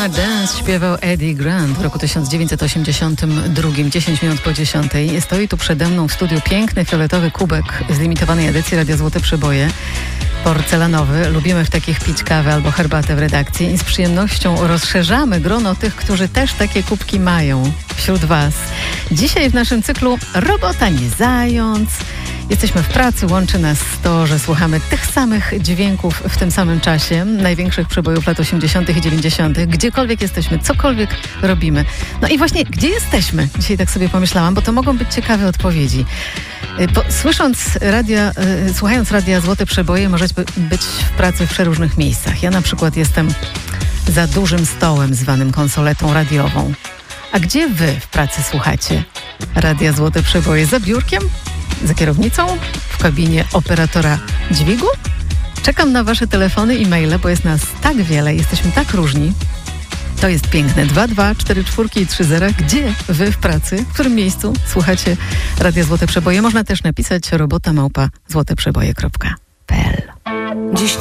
Wanna Dance śpiewał Eddie Grant w roku 1982, 10 minut po 10. Stoi tu przede mną w studiu piękny fioletowy kubek z limitowanej edycji Radia Złote Przeboje. Porcelanowy. Lubimy w takich pić kawę albo herbatę w redakcji i z przyjemnością rozszerzamy grono tych, którzy też takie kubki mają wśród Was. Dzisiaj w naszym cyklu Robota nie zając. Jesteśmy w pracy, łączy nas to, że słuchamy tych samych dźwięków w tym samym czasie, największych przebojów lat 80. i 90. Gdziekolwiek jesteśmy, cokolwiek robimy. No i właśnie, gdzie jesteśmy? Dzisiaj tak sobie pomyślałam, bo to mogą być ciekawe odpowiedzi. Słuchając Radia Złote Przeboje, możecie być w pracy w przeróżnych miejscach. Ja na przykład jestem za dużym stołem zwanym konsoletą radiową. A gdzie Wy w pracy słuchacie Radia Złote Przeboje? Za biurkiem? Za kierownicą? W kabinie operatora dźwigu? Czekam na Wasze telefony i maile, bo jest nas tak wiele, jesteśmy tak różni. To jest piękne. 224430. Gdzie Wy w pracy? W którym miejscu słuchacie Radia Złote Przeboje? Można też napisać robota@złoteprzeboje.pl. Dziś